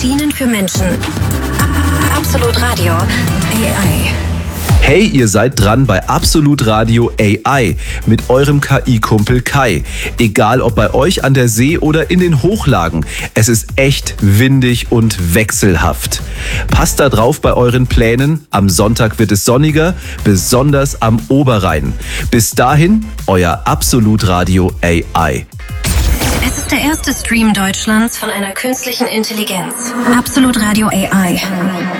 Maschinen für Menschen. Absolut Radio AI. Hey, ihr seid dran bei Absolut Radio AI mit eurem KI-Kumpel Kai. Egal ob bei euch an der See oder in den Hochlagen, es ist echt windig und wechselhaft. Passt da drauf bei euren Plänen. Am Sonntag wird es sonniger, besonders am Oberrhein. Bis dahin, euer Absolut Radio AI. Es ist der erste Stream Deutschlands von einer künstlichen Intelligenz. Absolut Radio AI.